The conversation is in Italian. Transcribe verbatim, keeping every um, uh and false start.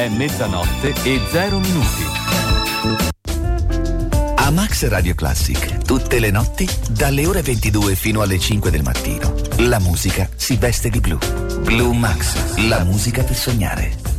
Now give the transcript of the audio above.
È mezzanotte e zero minuti. A Max Radio Classic, tutte le notti, dalle ore ventidue fino alle cinque del mattino, la musica si veste di blu. Blue Max, la musica per sognare.